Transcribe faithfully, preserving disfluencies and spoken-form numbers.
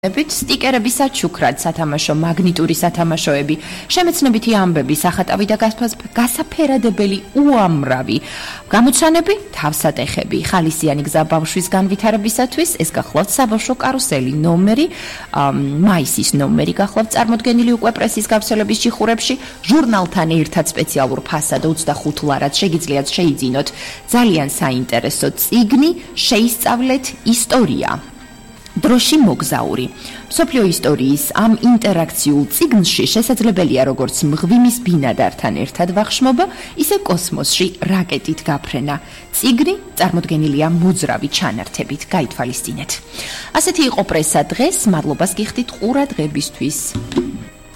სტიკერების საჩუქრად, სათამაშო, მაგნიტური სათამაშოები, შემეცნებითი ამბები, სახატავი და გასაფერადებელი უამრავი გამოცანები, თავსატეხები, ხალისიანი გზა ბავშვის განვითარებისათვის, ეს გახლავთ საბავშვო კარუსელი ნომერი, მაისის ნომერი გახლავთ წარმოდგენილი უკვე პრესის გავრცელების ჭიხურებში, ჟურნალთან ერთად სპეციალურ ფასად ოცდახუთ ლარად შეგიძლიათ შეიძინოთ ძალიან საინტერესო წიგნი, შეისწავლეთ ისტორია. დროში მოგზაური. მსოფლიო ისტორიის ამ ინტერაქციულ წიგნში შესაძლებელია როგორც მღვიმის ბინადართან ერთად ვახშმობა, ისე კოსმოსში რაკეტით გაფრენა. წიგნი წარმოდგენილია მოძრავი ჩანართებით, გაითვალისწინეთ. ასეთი იყო პრესა დღეს, მადლობას გიხდით ყურადღებისთვის.